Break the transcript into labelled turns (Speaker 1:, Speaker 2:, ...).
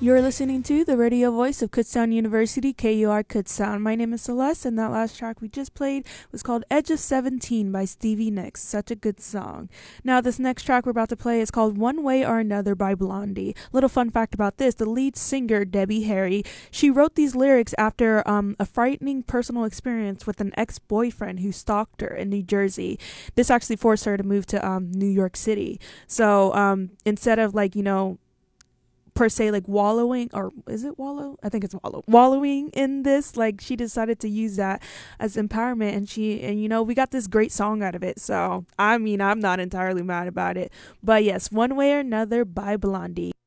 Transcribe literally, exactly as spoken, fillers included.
Speaker 1: You're listening to the radio voice of Kutztown University, K U R Kutztown. My name is Celeste, and that last track we just played was called Edge of seventeen by Stevie Nicks. Such a good song. Now, this next track we're about to play is called One Way or Another by Blondie. Little fun fact about this, the lead singer, Debbie Harry, she wrote these lyrics after um, a frightening personal experience with an ex-boyfriend who stalked her in New Jersey. This actually forced her to move to um, New York City. So um, instead of like, you know, per se like wallowing, or is it wallow I think it's wallow wallowing in this, like she decided to use that as empowerment, and she and you know we got this great song out of it. So I mean, I'm not entirely mad about it. But yes, One Way or Another by Blondie.